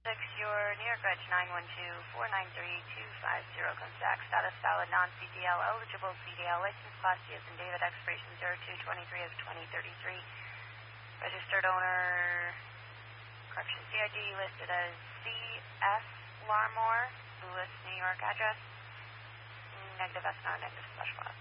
Your New York Reg 912-493-250 comes back. Status valid, non-CDL, eligible CDL, license class C as in David, expiration 0223 of 2033. Registered owner, correction, CID listed as C.S. Larmore, Lewis, New York address. Negative S, not negative special S.